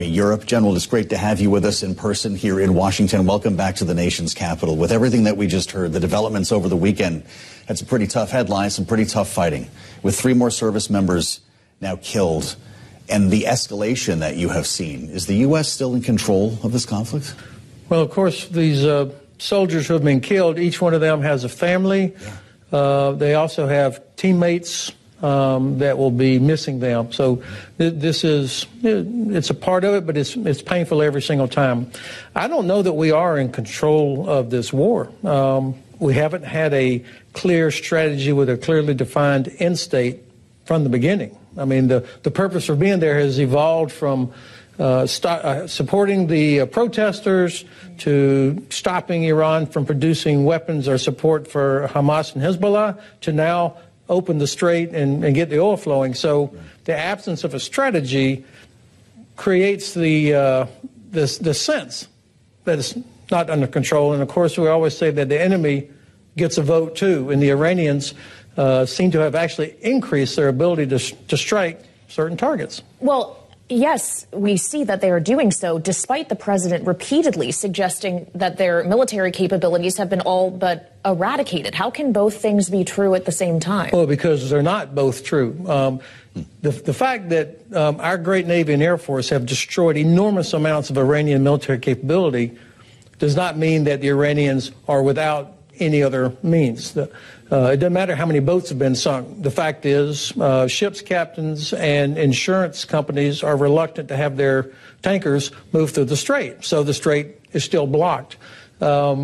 Europe. General, it's great to have you with us in person here in Washington. Welcome back to the nation's capital. With everything that we just heard, the developments over the weekend had some pretty tough headlines, some pretty tough fighting, with 3 more service members now killed, and the escalation that you have seen. Is the U.S. still in control of this conflict? Well, of course, these soldiers who have been killed, each one of them has a family. Yeah. They also have teammates that will be missing them. So this is, it's a part of it, but it's painful every single time. I don't know that we are in control of this war. We haven't had a clear strategy with a clearly defined end state from the beginning. I mean, the purpose for being there has evolved from supporting the protesters to stopping Iran from producing weapons or support for Hamas and Hezbollah to now open the strait and get the oil flowing. So the absence of a strategy creates the sense that it's not under control. And of course, we always say that the enemy gets a vote too. And the Iranians seem to have actually increased their ability to strike certain targets. Well, yes, we see that they are doing so, despite the president repeatedly suggesting that their military capabilities have been all but eradicated. How can both things be true at the same time? Well, because they're not both true. The fact that our great Navy and Air Force have destroyed enormous amounts of Iranian military capability does not mean that the Iranians are without any other means. It doesn't matter how many boats have been sunk. The fact is, ships captains and insurance companies are reluctant to have their tankers move through the strait, so the strait is still blocked. I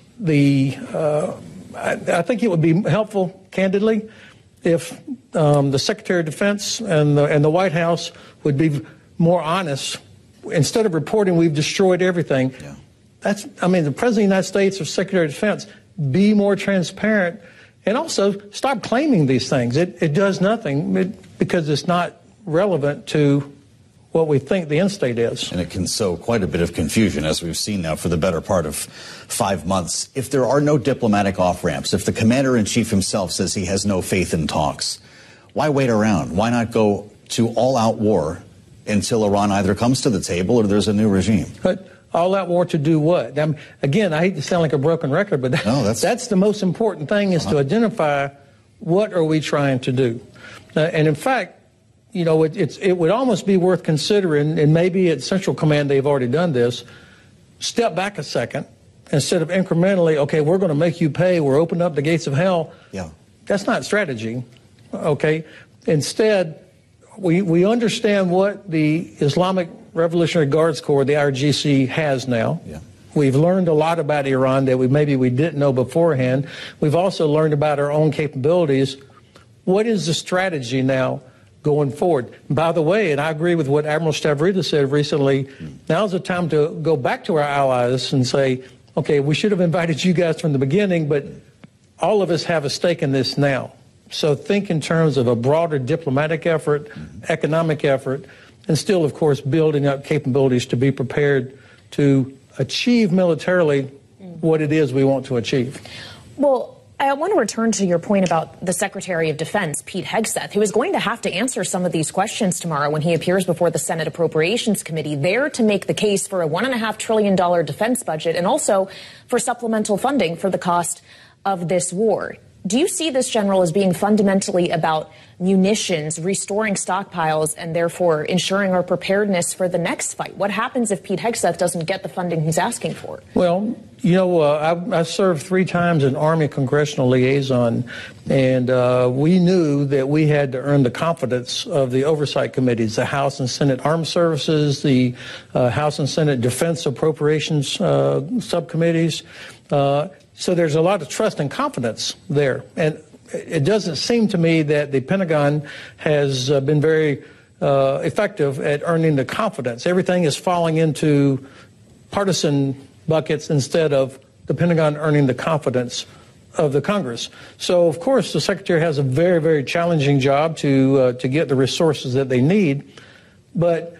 think it would be helpful, candidly, if the Secretary of Defense and the White House would be more honest. Instead of reporting we've destroyed everything, the President of the United States or Secretary of Defense, be more transparent. And also, stop claiming these things. It does nothing because it's not relevant to what we think the end state is. And it can sow quite a bit of confusion, as we've seen now for the better part of 5 months. If there are no diplomatic off-ramps, if the commander-in-chief himself says he has no faith in talks, why wait around? Why not go to all-out war until Iran either comes to the table or there's a new regime? But all-out war to do what? Again, I hate to sound like a broken record, but that's the most important thing is to identify what are we trying to do. And in fact, you know, it would almost be worth considering, and maybe at Central Command they've already done this, step back a second instead of incrementally, okay, we're going to make you pay, we're opening up the gates of hell. Yeah. That's not strategy, okay? Instead, we understand what the Islamic Revolutionary Guards Corps, the IRGC, has now. Yeah. We've learned a lot about Iran that maybe we didn't know beforehand. We've also learned about our own capabilities. What is the strategy now going forward? By the way, and I agree with what Admiral Stavridis said recently, now's the time to go back to our allies and say, okay, we should have invited you guys from the beginning, but all of us have a stake in this now. So think in terms of a broader diplomatic effort, economic effort, and still, of course, building up capabilities to be prepared to achieve militarily what it is we want to achieve. Well, I want to return to your point about the Secretary of Defense, Pete Hegseth, who is going to have to answer some of these questions tomorrow when he appears before the Senate Appropriations Committee, there to make the case for a $1.5 trillion defense budget and also for supplemental funding for the cost of this war. Do you see this, General, as being fundamentally about munitions, restoring stockpiles, and therefore ensuring our preparedness for the next fight? What happens if Pete Hegseth doesn't get the funding he's asking for? Well, you know, I served 3 times as Army Congressional Liaison, and we knew that we had to earn the confidence of the oversight committees, the House and Senate Armed Services, the House and Senate Defense Appropriations subcommittees. So there's a lot of trust and confidence there. And it doesn't seem to me that the Pentagon has been very effective at earning the confidence. Everything is falling into partisan buckets instead of the Pentagon earning the confidence of the Congress. So, of course, the Secretary has a very, very challenging job to get the resources that they need. But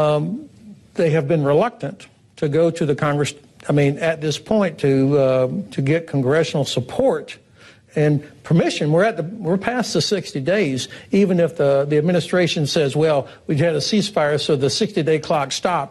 they have been reluctant to go to the Congress, at this point, to get congressional support and permission. We're past the 60 days, even if the administration says, well, we've had a ceasefire, so the 60-day clock stopped.